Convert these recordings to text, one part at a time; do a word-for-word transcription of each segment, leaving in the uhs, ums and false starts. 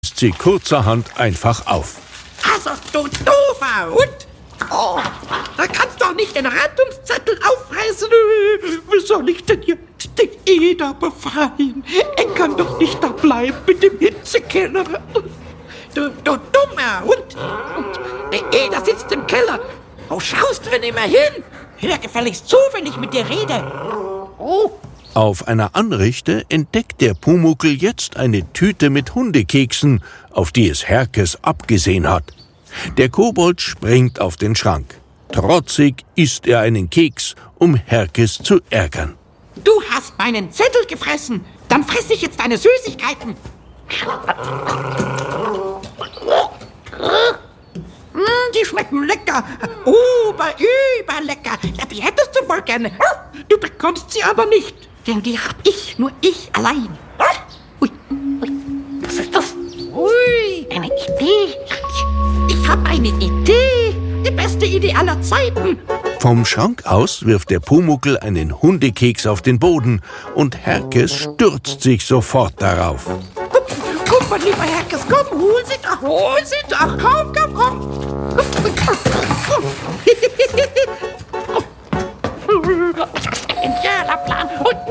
ist sie kurzerhand einfach auf. Also, du doofer Hund! Oh, da kannst du doch nicht den Rettungszettel aufreißen. Wie soll ich denn jetzt den Eder befreien? Er kann doch nicht da bleiben mit dem Hitzekeller. Du, du dummer Hund! Der Eder sitzt im Keller. Wo schaust du denn immer hin? Hör gefälligst zu, wenn ich mit dir rede. Oh. Auf einer Anrichte entdeckt der Pumuckl jetzt eine Tüte mit Hundekeksen, auf die es Herkes abgesehen hat. Der Kobold springt auf den Schrank. Trotzig isst er einen Keks, um Herkes zu ärgern. Du hast meinen Zettel gefressen. Dann fress ich jetzt deine Süßigkeiten. Mm, die schmecken lecker. Über, überlecker. Ja, die hättest du wohl gerne. Du bekommst sie aber nicht. Denn die hab ich, nur ich allein. Ui, ui. Was ist das? Ui, eine Idee. Ich hab eine Idee. Die beste Idee aller Zeiten. Vom Schrank aus wirft der Pumuckl einen Hundekeks auf den Boden und Herkes stürzt sich sofort darauf. Guck, guck mal, lieber Herkes, komm, hol sie doch, hol sie doch, komm, komm, komm. Genialer Plan.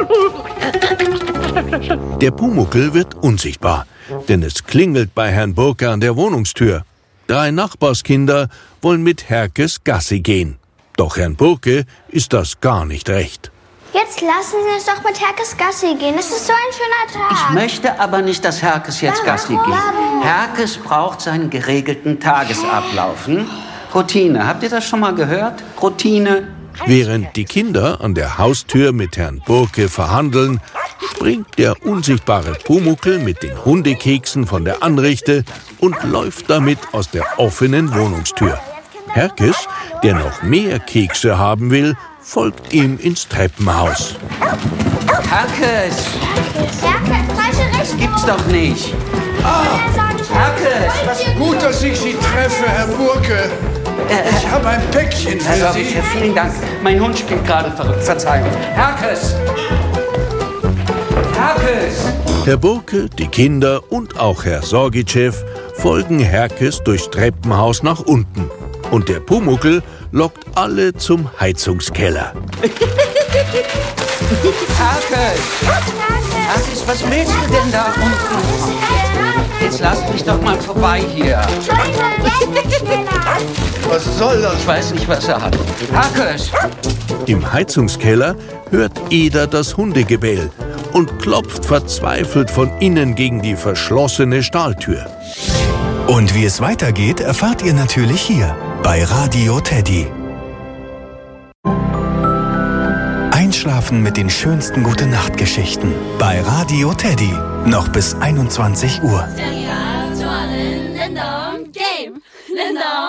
Der Pumuckl wird unsichtbar, denn es klingelt bei Herrn Burke an der Wohnungstür. Drei Nachbarskinder wollen mit Herkes Gassi gehen. Doch Herrn Burke ist das gar nicht recht. Jetzt lassen Sie uns doch mit Herkes Gassi gehen. Es ist so ein schöner Tag. Ich möchte aber nicht, dass Herkes jetzt Gassi geht. Herkes braucht seinen geregelten Tagesablauf. Hm? Routine. Habt ihr das schon mal gehört? Routine. Während die Kinder an der Haustür mit Herrn Burke verhandeln, springt der unsichtbare Pumuckl mit den Hundekeksen von der Anrichte und läuft damit aus der offenen Wohnungstür. Herkes, der noch mehr Kekse haben will, folgt ihm ins Treppenhaus. Herkes! Herkes, falsche Richtung. Gibt's doch nicht. Oh, Herkes! Was? Gut, dass ich Sie treffe, Herr Burke. Ich habe ein Päckchen für Herr Sie. Sorge, vielen Dank. Mein Hund spielt gerade verrückt. Verzeihung. Herkes! Herkes! Herr Burke, die Kinder und auch Herr Sorgitschew folgen Herkes durchs Treppenhaus nach unten. Und der Pumuckl lockt alle zum Heizungskeller. Herkes! Herkes, was willst du denn da unten? Jetzt lass mich doch mal vorbei hier. Was soll das? Ich weiß nicht, was er hat. Herkes! Im Heizungskeller hört Eder das Hundegebell und klopft verzweifelt von innen gegen die verschlossene Stahltür. Und wie es weitergeht, erfahrt ihr natürlich hier bei Radio Teddy. Einschlafen mit den schönsten Gute-Nacht-Geschichten bei Radio Teddy. Noch bis einundzwanzig Uhr.